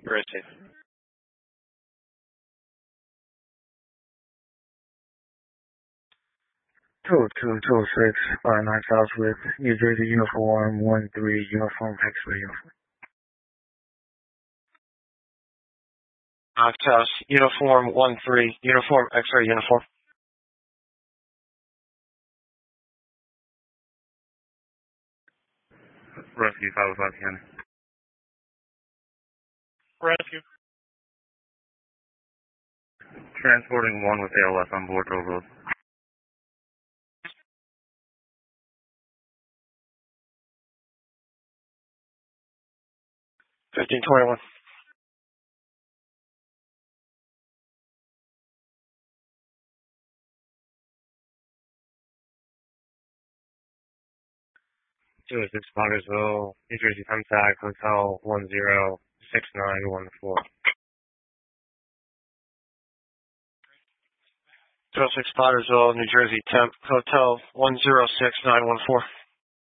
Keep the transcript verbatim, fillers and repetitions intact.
Very safe. two two two six, uh, nine South with New Jersey Uniform one three, Uniform X-ray Uniform. Knox House, Uniform one three, Uniform X-ray Uniform. Rescue five oh five County. Rescue. Transporting one with A L S on board Grove Road. fifteen twenty-one. two oh six Pottersville, New Jersey Temsac, Hotel one zero six nine one four. two oh six Pottersville, New Jersey Temp, Hotel one zero six nine one four.